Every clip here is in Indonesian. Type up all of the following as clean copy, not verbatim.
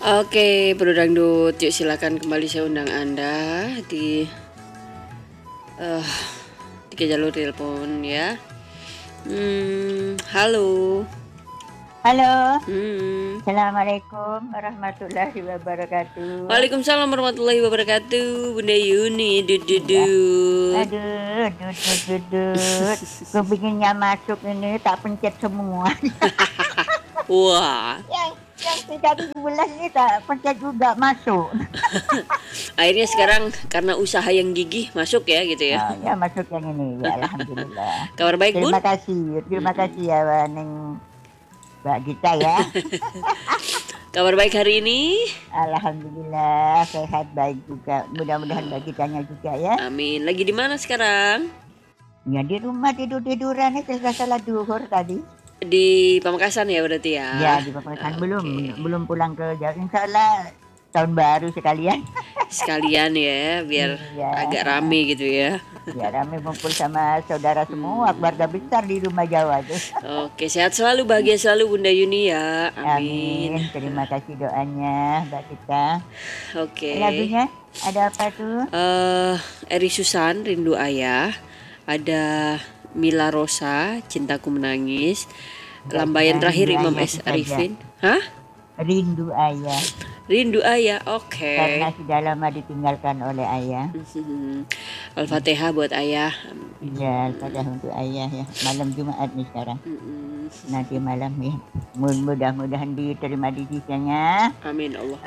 Oke, Bro Dangdut, yuk silakan kembali saya undang Anda di eh, 3 jalur telepon ya. Halo. Halo, Hmm. Assalamualaikum warahmatullahi wabarakatuh. Waalaikumsalam warahmatullahi wabarakatuh, Bunda Yuni. Iya, Dudut. dudut. Kepinginnya masuk ini tak pencet semua. Wah, Yang 3.000 ini tak pencet juga masuk. akhirnya sekarang karena usaha yang gigih masuk ya gitu ya. Oh, ya masuk yang ini. Ya, alhamdulillah. Kabar baik, Bun? Terima kasih ya Neng Mbak Gita ya. Kabar baik hari ini? Alhamdulillah sehat baik juga. Mudah-mudahan Mbak Gitanya juga ya. Amin. Lagi di mana sekarang? Ya di rumah tiduran nih selesai salat duhur tadi. Di Pamekasan ya berarti ya. Ya di Pamekasan Oke. belum pulang ke Jawa. Insya Allah tahun baru sekalian. Sekalian ya biar Iya, agak rame gitu ya. ya rame kumpul sama saudara semua, keluarga besar di rumah Jawa tuh. Oke, sehat selalu, bahagia selalu Bunda Yuni ya. Amin. Amin. Terima kasih doanya, Mbak Tika. Oke. Lagunya ada apa tuh? Eri Susan, Rindu Ayah. Ada Mila Rosa, Cintaku Menangis. Enggak Lambayan usah terakhir rindu Imam ayah S. itu saja. Arifin. Hah? Rindu ayah. Rindu Ayah, oke. Karena sudah lama ditinggalkan oleh ayah. Al-Fatihah buat Ayah. Iya, pada untuk ayah ya. Malam Jumat nih sekarang. Nanti malam ya. Mudah-mudahan diterima di sisinya. Amin Allah.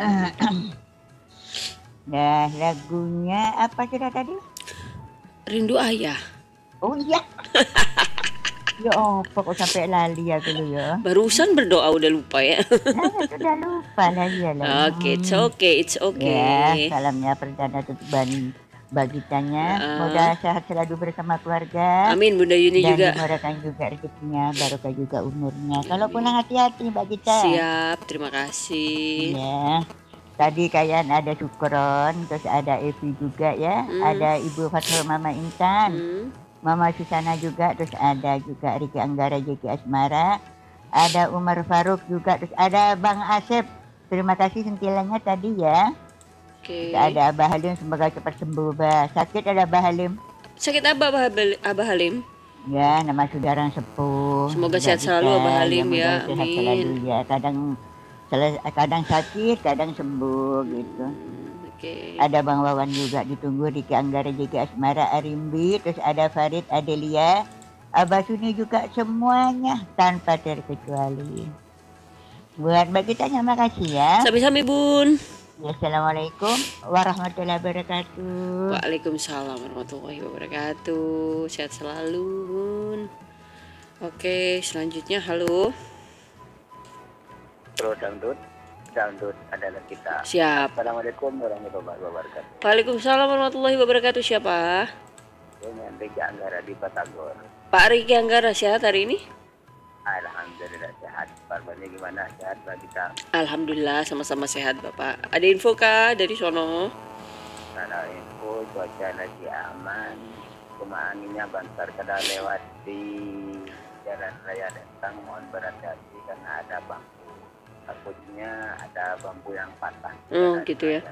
Nah, lagunya apa sudah tadi? Rindu Ayah. Oh iya. Ya kok sampai lali aku lu ya. Barusan berdoa udah lupa ya. Nah, sudah lupa lah ya lah. Oke, it's okay, it's Ya, okay. salamnya perdana tutupan bagitanya. Semoga sehat selalu bersama keluarga. Amin, Bunda Yuni Dan juga. dimurahkan juga rezekinya, barokah juga umurnya. Kalau pulang hati-hati Mbak Gita. Siap, terima kasih. Ya. Tadi kayak ada Sukron, terus ada Evi juga ya, ada Ibu Fatul Mama Intan, Mama Susana juga, terus ada juga Riki Anggara Jeki Asmara, ada Umar Faruk juga, terus ada Bang Asep. Terima kasih sentilanya tadi ya. Oke. Ada Abah Halim, semoga cepat sembuh, Bah. Sakit ada Abah Halim? Sakit apa Abah Halim? Ya, nama saudara sepuh. Semoga sehat selalu Abah Halim ya. Sehat selalu ya. Kadang sakit, kadang sembuh gitu. Oke. Ada Bang Wawan juga ditunggu, Riki Anggara Jeki Asmara Arimbi, terus ada Farid Adelia, Abah Suni juga, semuanya tanpa terkecuali. Buat Mbak Gita terima kasih ya. Sami-sami Bun. Assalamualaikum warahmatullahi wabarakatuh. Waalaikumsalam warahmatullahi wabarakatuh. Sehat selalu Bun. Oke, selanjutnya halo. Bro Dangdut adalah kita. Siap. Assalamualaikum warahmatullahi wabarakatuh. Waalaikumsalam warahmatullahi wabarakatuh. Siapa? Dengan Riki Anggara di Batagor. Pak Riki Anggara sehat hari ini? Alhamdulillah sehat. Kabarnya gimana? Sehat Mbak Gita? Alhamdulillah sama-sama sehat Bapak. Ada info kah dari sono? Karena info cuaca lagi aman. Cuma anginnya bantar kada lewat di jalan raya Dentang. Mohon berhati-hati karena ada bangku. Takutnya ada bambu yang patah. Oh gitu ya.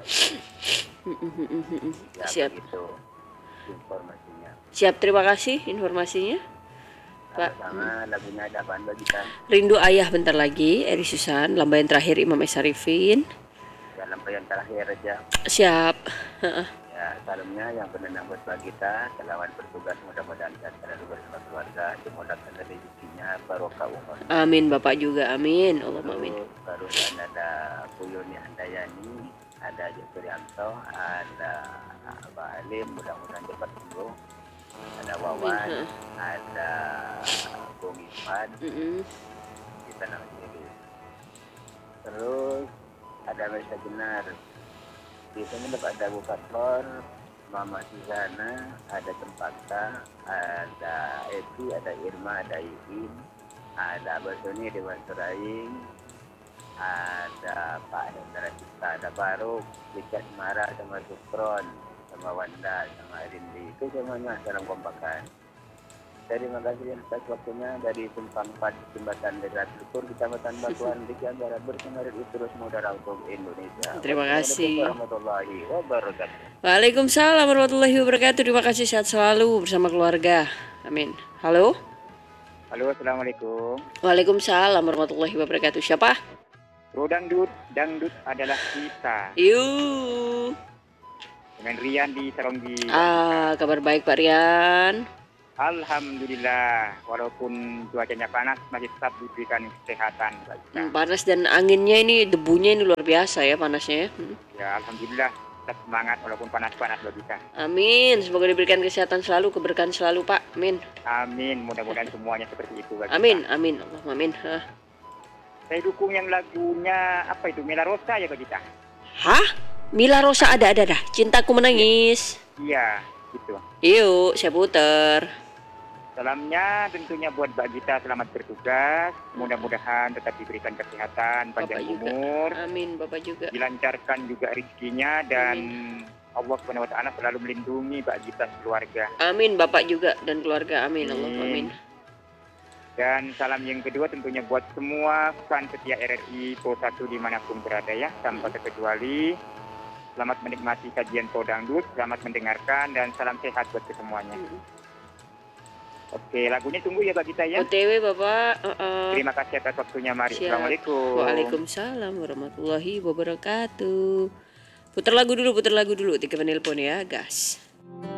Ya, Siap. begitu informasinya. Siap, terima kasih informasinya. Pak. Sama lagunya ada apaan Mbak Gita? Rindu Ayah bentar lagi, Eri Susan, lambayan terakhir Imam S. Arifin. Ya, lampiran terakhir aja. Siap. Ya, salamnya yang penenang buat Mbak Gita. Selamat bertugas, mudah-mudahan sehat selalu bersama keluarga. Dimudahkan rezekinya, barokah umur. Amin Bapak juga, amin. Allahumma amin. Barusan ada Puyuni Handayani, ada Jepurianto, ada Abah Halim, mudah-mudahan cepat sembuh. Ada Wawan, ada Bung Ivan, kita namanya itu. Terus ada Merisa Jenar. Di sini ada Bu Fatlor, Mama Suzana, ada Cempaka, ada Evi, ada Irma, ada Iin, ada Abah Sony, Dewan Suraing, ada Pak Hendra Cipta, ada Faruk, Likas Mara, sama Sukron, sama Wanda, sama Rindi. Itu semuanya dalam kompakan. Terima kasih atas waktunya dari Simpang 4 Jembatan Daerah Syukur Kecamatan Batuan Diki Anggara bersenarai terus Modal Hukum Indonesia. Terima kasih. Wassalamualaikum warahmatullahi wabarakatuh. Waalaikumsalam warahmatullahi wabarakatuh. Terima kasih, sehat selalu bersama keluarga. Amin. Halo. Halo, assalamualaikum. Waalaikumsalam warahmatullahi wabarakatuh. Siapa? Bro Dangdut, Dangdut adalah kita. Yuk. Dengan Rian di Saronggi. Kabar baik Pak Rian. Alhamdulillah, walaupun cuacanya panas masih tetap diberikan kesehatan bagi kita. Panas dan anginnya ini, debunya ini luar biasa ya panasnya ya. Ya, alhamdulillah tetap semangat walaupun panas-panas bagi kita. Amin, semoga diberikan kesehatan selalu, keberkahan selalu Pak. Amin. Amin, mudah-mudahan semuanya seperti itu bagi Amin, kita. amin, Allahumma amin. Saya dukung yang lagunya apa itu, Mela Rosa ya bagi kita. Hah? Mila Rosa ada dah. Cintaku menangis. Iya, gitu. Yuk, saya puter. Salamnya tentunya buat Mbak Gita, selamat bertugas. Mudah-mudahan tetap diberikan kesehatan, panjang Bapak juga. umur, Amin, Bapak juga. dilancarkan juga rezekinya, dan Allah Subhanahu wa Ta'ala selalu melindungi Mbak Gita keluarga. Amin, Bapak juga dan keluarga. Amin, Amin. Allahumma amin. Dan salam yang kedua tentunya buat semua fans setia RRI Pro 1 dimanapun berada ya, tanpa terkecuali. Selamat menikmati kajian Podangdut, selamat mendengarkan, dan salam sehat buat kesemuanya. Oke, lagunya tunggu ya Mbak Gita ya. OTW Bapak. Terima kasih atas waktunya, mari. Siap. Assalamualaikum. Waalaikumsalam warahmatullahi wabarakatuh. Putar lagu dulu, 3 penelpon ya, gas.